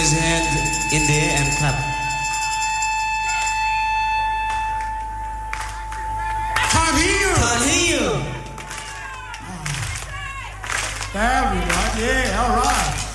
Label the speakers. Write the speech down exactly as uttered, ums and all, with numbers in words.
Speaker 1: raise your hand in the air and clap.
Speaker 2: Can't hear you.
Speaker 1: Can't hear you.
Speaker 2: There we go. Yeah, all right.